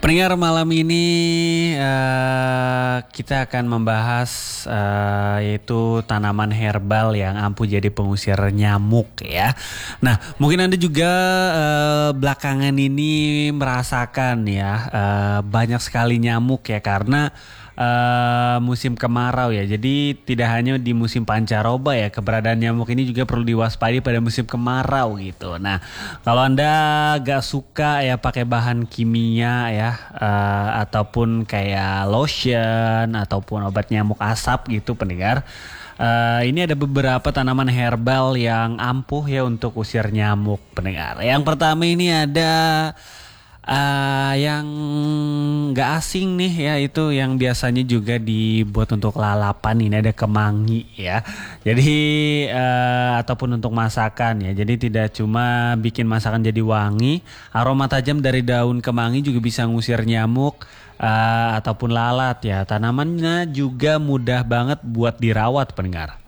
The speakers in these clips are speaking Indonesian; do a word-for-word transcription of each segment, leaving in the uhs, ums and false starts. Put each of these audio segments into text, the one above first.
Pendengar, malam ini uh, kita akan membahas uh, yaitu tanaman herbal yang ampuh jadi pengusir nyamuk ya. Nah, mungkin Anda juga uh, belakangan ini merasakan ya uh, banyak sekali nyamuk ya karena Uh, musim kemarau ya. Jadi tidak hanya di musim pancaroba ya, keberadaan nyamuk ini juga perlu diwaspadai pada musim kemarau gitu. Nah, kalau Anda gak suka ya pakai bahan kimia ya, uh, ataupun kayak lotion ataupun obat nyamuk asap gitu pendengar, Uh, ini ada beberapa tanaman herbal yang ampuh ya untuk usir nyamuk pendengar. Yang pertama ini ada Uh, yang gak asing nih ya, itu yang biasanya juga dibuat untuk lalapan. Ini ada kemangi ya. Jadi uh, ataupun untuk masakan ya. Jadi tidak cuma bikin masakan jadi wangi, aroma tajam dari daun kemangi juga bisa ngusir nyamuk uh, ataupun lalat ya. Tanamannya juga mudah banget buat dirawat pendengar.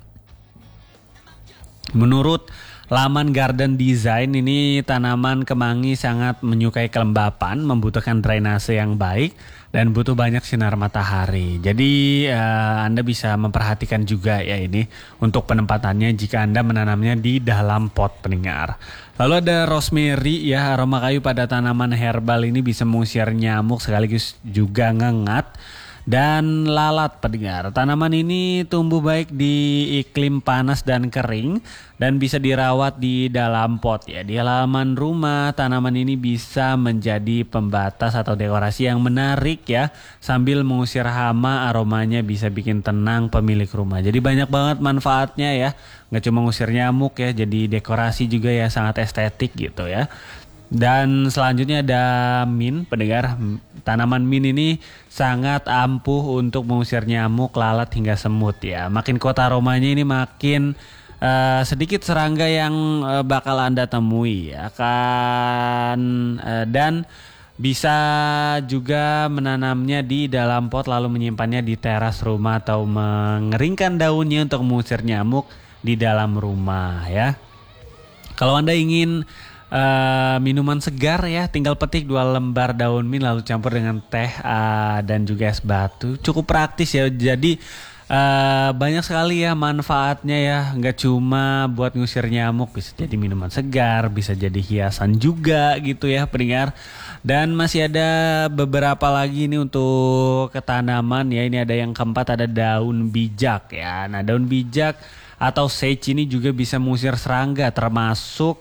Menurut laman Garden Design, ini tanaman kemangi sangat menyukai kelembapan, membutuhkan drainase yang baik, dan butuh banyak sinar matahari. Jadi uh, Anda bisa memperhatikan juga ya ini untuk penempatannya jika Anda menanamnya di dalam pot pendengar. Lalu ada rosemary ya, aroma kayu pada tanaman herbal ini bisa mengusir nyamuk sekaligus juga ngengat dan lalat pendengar. Tanaman ini tumbuh baik di iklim panas dan kering dan bisa dirawat di dalam pot ya. Di halaman rumah, tanaman ini bisa menjadi pembatas atau dekorasi yang menarik ya, sambil mengusir hama. Aromanya bisa bikin tenang pemilik rumah. Jadi banyak banget manfaatnya ya. Nggak cuma ngusir nyamuk ya, jadi dekorasi juga ya, sangat estetik gitu ya. Dan selanjutnya ada mint pendengar. Tanaman mint ini sangat ampuh untuk mengusir nyamuk, lalat hingga semut ya. Makin kuat aromanya ini makin uh, sedikit serangga yang uh, bakal Anda temui ya kan. Uh, dan bisa juga menanamnya di dalam pot lalu menyimpannya di teras rumah atau mengeringkan daunnya untuk mengusir nyamuk di dalam rumah ya. Kalau Anda ingin Uh, minuman segar ya, tinggal petik dua lembar daun mint lalu campur dengan teh uh, dan juga es batu. Cukup praktis ya. Jadi uh, banyak sekali ya manfaatnya ya. Nggak cuma buat ngusir nyamuk, bisa jadi minuman segar, bisa jadi hiasan juga gitu ya pendengar. Dan masih ada beberapa lagi nih untuk ketanaman ya. Ini ada yang keempat, ada daun bijak ya. Nah, daun bijak atau sage ini juga bisa mengusir serangga termasuk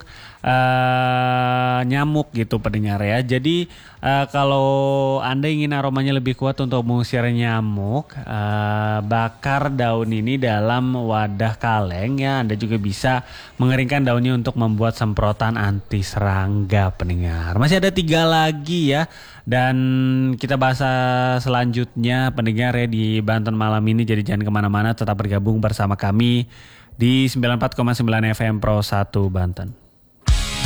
Uh, nyamuk gitu pendengar ya. Jadi uh, kalau Anda ingin aromanya lebih kuat untuk mengusir nyamuk, uh, bakar daun ini dalam wadah kaleng ya. Anda juga bisa mengeringkan daunnya untuk membuat semprotan anti serangga pendengar. Masih ada tiga lagi ya, dan kita bahas selanjutnya pendengar ya di Banten malam ini. Jadi jangan kemana-mana, tetap bergabung bersama kami di sembilan puluh empat koma sembilan F M Pro satu Banten.